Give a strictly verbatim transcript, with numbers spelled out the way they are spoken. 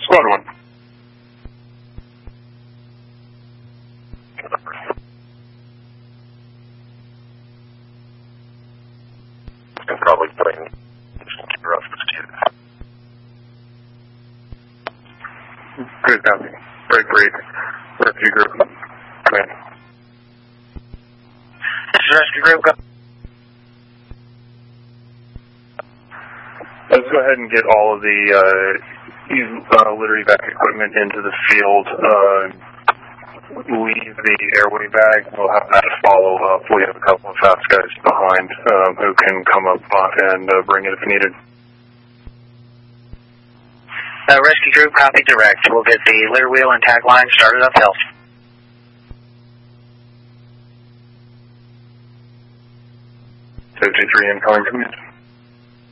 Squad one. I'm probably putting rough students. Good copy. Break, break. Rescue group. Command. This is rescue group. Go. Let's go ahead and get all of the uh, uh, litter evac equipment into the field. Uh, leave the airway bag. We'll have that follow up. We have a couple of fast guys behind um, who can come up and uh, bring it if needed. Uh, rescue group, copy direct. We'll get the litter wheel and tag line started uphill. two two three incoming command.